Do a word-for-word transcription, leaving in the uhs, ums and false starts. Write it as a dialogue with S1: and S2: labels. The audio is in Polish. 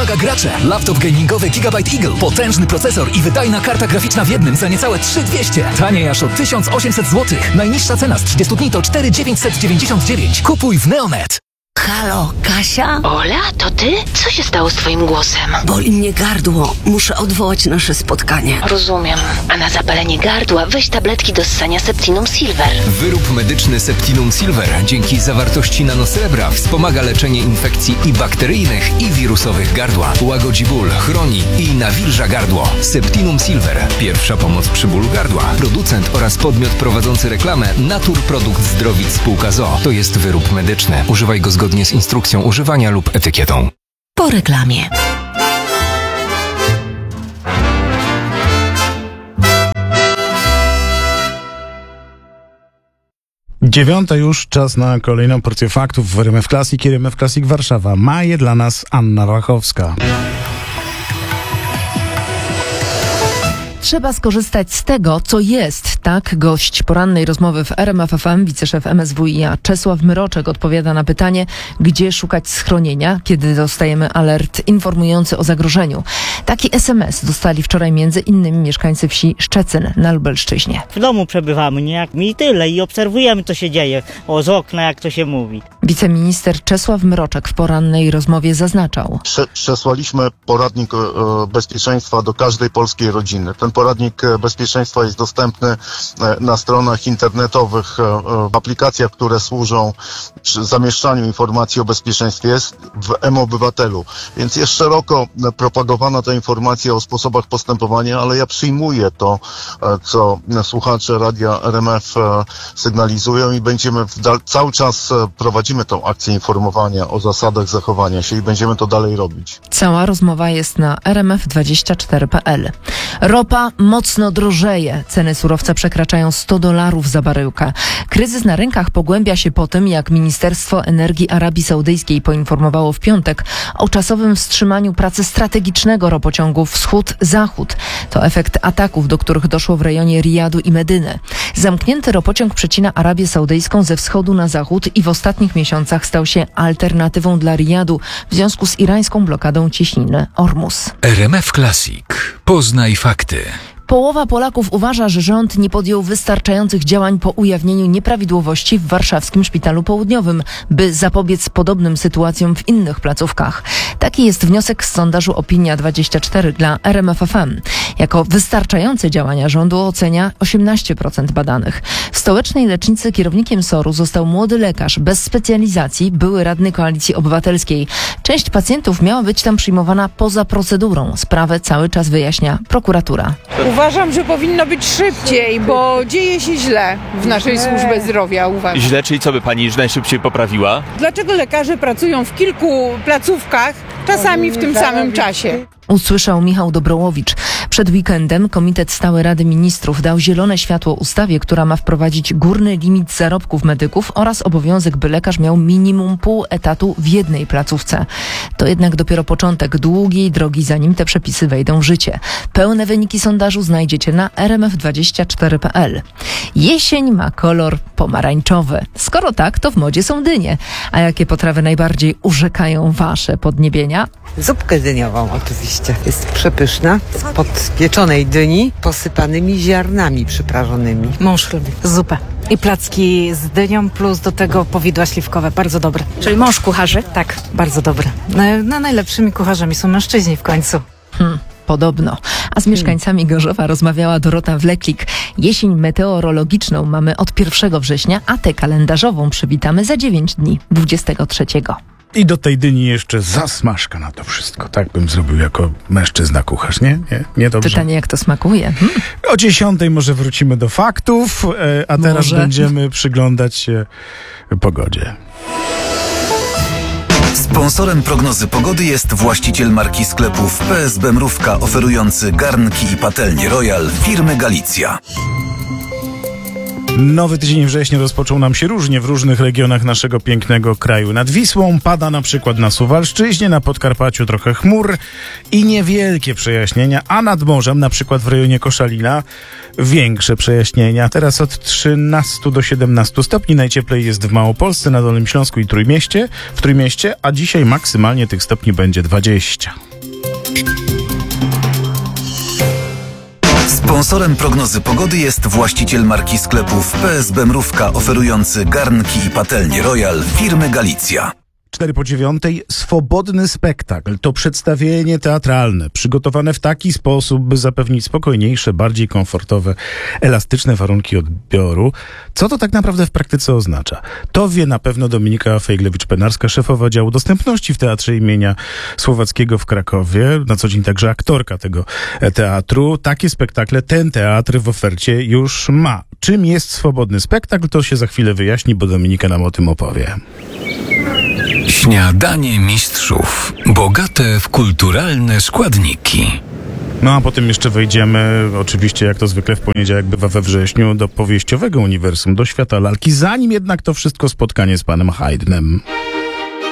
S1: Uwaga gracze! Laptop gamingowy Gigabyte Eagle. Potężny procesor i wydajna karta graficzna w jednym za niecałe trzy tysiące dwieście. Taniej aż o tysiąc osiemset złotych. Najniższa cena z trzydziestu dni to cztery tysiące dziewięćset dziewięćdziesiąt dziewięć. Kupuj w Neonet.
S2: Halo, Kasia?
S3: Ola, to ty? Co się stało z twoim głosem?
S2: Boli mnie gardło. Muszę odwołać nasze spotkanie.
S3: Rozumiem. A na zapalenie gardła weź tabletki do ssania Septinum Silver.
S4: Wyrób medyczny Septinum Silver dzięki zawartości nanosrebra wspomaga leczenie infekcji i bakteryjnych, i wirusowych gardła. Łagodzi ból, chroni i nawilża gardło. Septinum Silver. Pierwsza pomoc przy bólu gardła. Producent oraz podmiot prowadzący reklamę Natur Produkt Zdrowic Spółka z o o. To jest wyrób medyczny. Używaj go zgodnie z instrukcją używania lub etykietą.
S2: Po reklamie.
S5: Dziewiąta już, czas na kolejną porcję faktów w R M F Classic i R M F Classic Warszawa. Ma je dla nas Anna Rachowska.
S6: Trzeba skorzystać z tego, co jest. Tak, gość porannej rozmowy w R M F F M, wiceszef M S W i a Czesław Myroczek odpowiada na pytanie, gdzie szukać schronienia, kiedy dostajemy alert informujący o zagrożeniu. Taki es em es dostali wczoraj między innymi mieszkańcy wsi Szczecin na Lubelszczyźnie.
S7: W domu przebywamy, nie? Jak mi tyle i obserwujemy, co się dzieje. O, z okna, jak to się mówi.
S6: Wiceminister Czesław Myroczek w porannej rozmowie zaznaczał.
S8: Przesłaliśmy poradnik e, bezpieczeństwa do każdej polskiej rodziny. Ten poradnik bezpieczeństwa jest dostępny na stronach internetowych, w aplikacjach, które służą przy zamieszczaniu informacji o bezpieczeństwie, jest w M-Obywatelu. Więc jest szeroko propagowana ta informacja o sposobach postępowania, ale ja przyjmuję to, co słuchacze radia R M F sygnalizują i będziemy cały czas prowadzimy tą akcję informowania o zasadach zachowania się i będziemy to dalej robić.
S6: Cała rozmowa jest na r m f dwadzieścia cztery kropka p l. Ropa mocno drożeje. Ceny surowca przekraczają sto dolarów za baryłkę. Kryzys na rynkach pogłębia się po tym, jak Ministerstwo Energii Arabii Saudyjskiej poinformowało w piątek o czasowym wstrzymaniu pracy strategicznego ropociągu Wschód-Zachód. To efekt ataków, do których doszło w rejonie Rijadu i Medyny. Zamknięty ropociąg przecina Arabię Saudyjską ze wschodu na zachód i w ostatnich miesiącach stał się alternatywą dla Rijadu w związku z irańską blokadą cieśniny Ormus.
S1: R M F Classic. Poznaj fakty.
S6: Połowa Polaków uważa, że rząd nie podjął wystarczających działań po ujawnieniu nieprawidłowości w warszawskim Szpitalu Południowym, by zapobiec podobnym sytuacjom w innych placówkach. Taki jest wniosek z sondażu Opinia dwadzieścia cztery dla R M F F M. Jako wystarczające działania rządu ocenia osiemnaście procent badanych. W stołecznej lecznicy kierownikiem soru został młody lekarz bez specjalizacji, były radny Koalicji Obywatelskiej. Część pacjentów miała być tam przyjmowana poza procedurą. Sprawę cały czas wyjaśnia prokuratura.
S9: Uważam, że powinno być szybciej, bo dzieje się źle w naszej służbie zdrowia, uważam.
S10: Źle, czyli co by pani już najszybciej poprawiła?
S9: Dlaczego lekarze pracują w kilku placówkach, czasami w tym samym czasie?
S6: Usłyszał Michał Dobrołowicz. Przed weekendem Komitet Stały Rady Ministrów dał zielone światło ustawie, która ma wprowadzić górny limit zarobków medyków oraz obowiązek, by lekarz miał minimum pół etatu w jednej placówce. To jednak dopiero początek długiej drogi, zanim te przepisy wejdą w życie. Pełne wyniki sondażu znajdziecie na r m f dwadzieścia cztery kropka p l. Jesień ma kolor pomarańczowy. Skoro tak, to w modzie są dynie. A jakie potrawy najbardziej urzekają wasze podniebienia?
S11: Zupkę dyniową oczywiście. Jest przepyszna, z podpieczonej dyni, posypanymi ziarnami przyprażonymi.
S12: Mąż lubi zupę i placki z dynią, plus do tego powidła śliwkowe. Bardzo dobre. Czyli mąż kucharzy? Tak, bardzo dobre. No, no najlepszymi kucharzami są mężczyźni w końcu.
S6: Hmm. Podobno. A z mieszkańcami Gorzowa rozmawiała Dorota Wleklik. Jesień meteorologiczną mamy od pierwszego września, a tę kalendarzową przywitamy za dziewięć dni, dwudziestego trzeciego.
S5: I do tej dyni jeszcze zasmażka na to wszystko. Tak bym zrobił jako mężczyzna kucharz, nie? Nie, nie dobrze.
S6: Pytanie, jak to smakuje. Hmm.
S5: O dziesiątej może wrócimy do faktów, a teraz może. Będziemy przyglądać się pogodzie.
S13: Sponsorem prognozy pogody jest właściciel marki sklepów P S B Mrówka, oferujący garnki i patelnie Royal firmy Galicja.
S5: Nowy tydzień września rozpoczął nam się różnie w różnych regionach naszego pięknego kraju. Nad Wisłą pada na przykład na Suwalszczyźnie, na Podkarpaciu trochę chmur i niewielkie przejaśnienia, a nad morzem, na przykład w rejonie Koszalina, większe przejaśnienia. Teraz od trzynastu do siedemnastu stopni. Najcieplej jest w Małopolsce, na Dolnym Śląsku i Trójmieście, w Trójmieście, a dzisiaj maksymalnie tych stopni będzie dwadzieścia.
S13: Sponsorem prognozy pogody jest właściciel marki sklepów P S B Mrówka oferujący garnki i patelnie Royal firmy Galicja.
S5: Cztery po dziewiątej. Swobodny spektakl to przedstawienie teatralne, przygotowane w taki sposób, by zapewnić spokojniejsze, bardziej komfortowe, elastyczne warunki odbioru. Co to tak naprawdę w praktyce oznacza? To wie na pewno Dominika Fejglewicz-Penarska, szefowa działu dostępności w Teatrze imienia Słowackiego w Krakowie, na co dzień także aktorka tego teatru. Takie spektakle ten teatr w ofercie już ma. Czym jest swobodny spektakl, to się za chwilę wyjaśni, bo Dominika nam o tym opowie.
S4: Śniadanie mistrzów. Bogate w kulturalne składniki.
S5: No a potem jeszcze wejdziemy, oczywiście jak to zwykle w poniedziałek bywa we wrześniu, do powieściowego uniwersum, do świata lalki. Zanim jednak to wszystko spotkanie z panem Haydnem.